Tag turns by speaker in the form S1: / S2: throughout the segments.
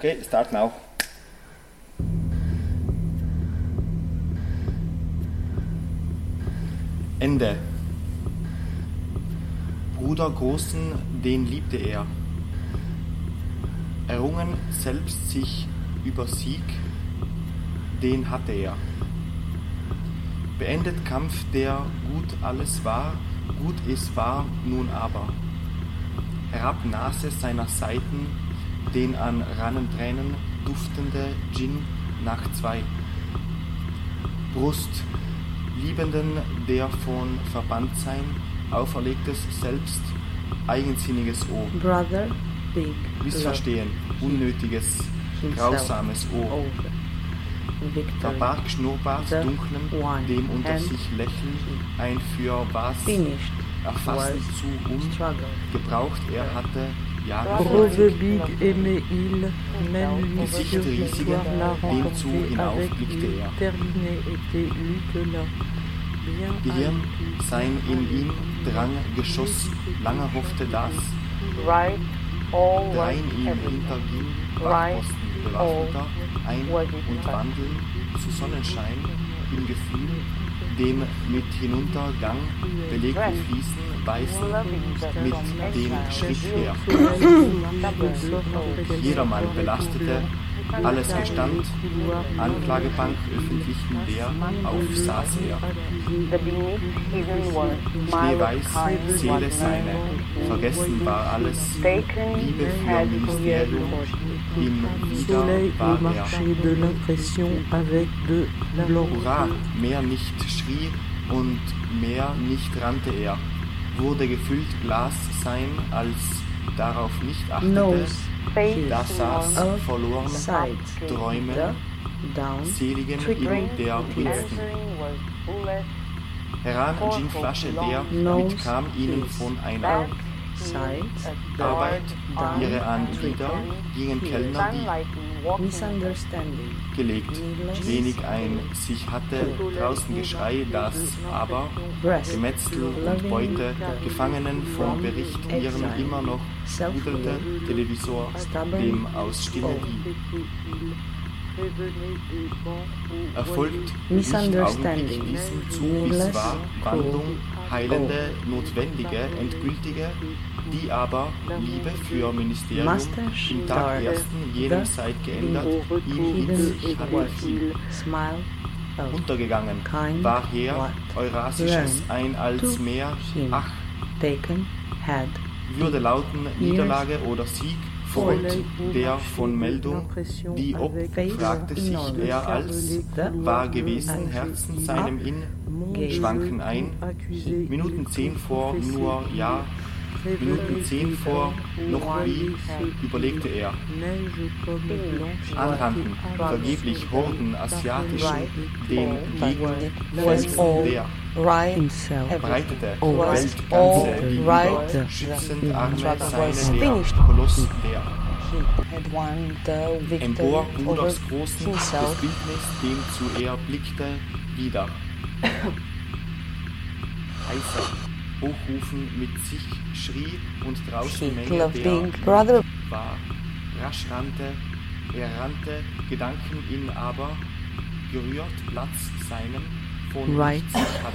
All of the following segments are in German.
S1: Okay, start now. Ende. Bruder Großen, den liebte er. Errungen selbst sich über Sieg, den hatte er. Beendet Kampf, der gut alles war, gut es war nun aber. Herab Nase seiner Seiten, den an Rannentränen duftende Gin nach 2. Brust, Liebenden, der von Verbanntsein auferlegtes selbst, eigensinniges O.
S2: Brother, big,
S1: Missverstehen, unnötiges, grausames O. Verbarg Schnurrbart dunklem, dem unter sich lächeln, ein für was erfassen zu gebraucht er hatte, Jahre Gesicht riesigen, dem zu hinauf blickte er. Gehirn, sein in ihm drang Geschoss, lange hoffte das, drein ihm hinterging, Wachposten bewaffneter, ein- und wandeln zu Sonnenschein im Gefühl, dem mit Hinuntergang belegten Fliesen weißen mit dem Schritt her. Jedermann belastete, alles gestand, Anklagebank öffentlichen Leer, auf saß er. Schneeweiß, Seele seine, vergessen war alles, Liebe für Ministerium, im Wieder war er. Hurra, mehr nicht schrie und mehr nicht rannte er, wurde gefüllt Glas sein, als darauf nicht achtete, da saß verloren Träumen, seligen in der Winston. Heran Ginflasche, der mitkam ihnen von einer Arbeit, ihre an wieder gingen Kellner, die gelegt, wenig ein sich hatte, draußen Geschrei, das aber Gemetzel und Beute, Gefangenen vom Bericht ihren immer noch rudelte, Televisor, dem aus Stimme die. Erfolgt nicht Augenblick diesem zu, wie's war, Wandlung, heilende, notwendige, endgültige, die aber Liebe für Ministerium im Tag ersten jenem Zeit geändert, ihm in sich hatte viel untergegangen, war her Eurasisches ein als mehr, ach, würde lauten Niederlage oder Sieg, Freund der von Meldung, die ob, fragte sich er als, war gewesen Herzen seinem in, schwanken ein, Minuten 10 vor, nur ja, Minuten 10 vor, noch wie, überlegte er. Anrannten, vergeblich Horden asiatischen, den Gegenfelsen der breitete, Weltganze, die über schützend Arme seine der Koloss der. Empor Bruders Großen, des Bildnis, dem zu er blickte, wieder. Heißer, hochrufen mit sich schrie und draußen Menge der war. Rasch rannte, er rannte, Gedanken ihn aber, gerührt Platz seinem, von nichts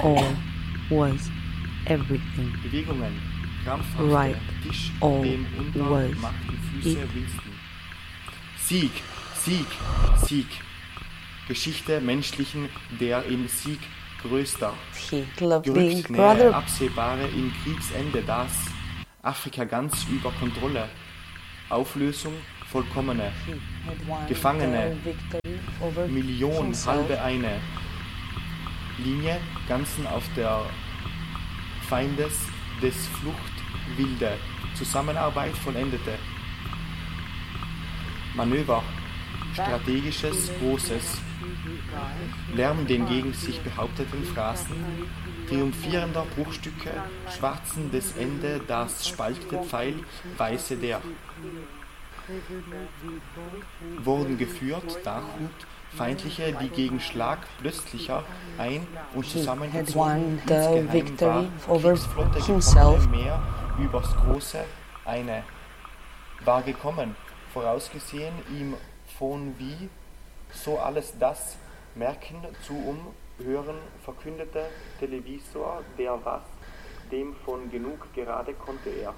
S1: hatte. Bewegungen, krampfhafte, Tisch, dem unter machten Füße Winston. Sieg, Sieg, Sieg. Geschichte menschlichen, der in Sieg größter. Gerückt nähe, absehbare im Kriegsende das. Afrika ganz über Kontrolle. Auflösung vollkommene. Gefangene. Million, halbe eine. Linie, ganzen auf der Feindes des Flucht wilde. Zusammenarbeit vollendete. Manöver. Strategisches, Großes. Lärm den gegen sich behaupteten Phrasen, triumphierender Bruchstücke, schwarzen des Ende, das spaltete Pfeil, weiße der. Wurden geführt, Dachhut, feindliche, die gegen Schlag plötzlicher ein- und zusammengezogen, insgeheim war, Kriegsflotte gekommene Meer übers Große, eine, war gekommen, vorausgesehen ihm von wie, so alles das merken zu hören, verkündete Televisor, der was, dem von genug gerade konnte er.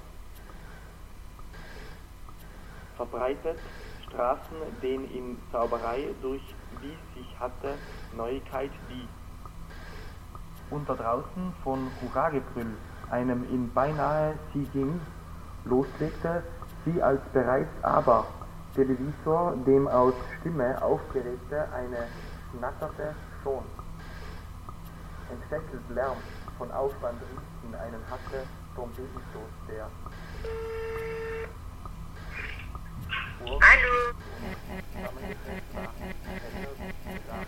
S1: Verbreitet Straßen den in Zauberei durch wie sich hatte Neuigkeit die. Unter draußen von Hurragebrüll, einem in beinahe sie ging, loslegte sie als bereits aber Televisor, dem aus Stimme aufgeregte eine schnatterte schon. Entsetzelt Lärm von Aufwand rief in einem Hacke Trompetenstoß der.
S2: Hallo.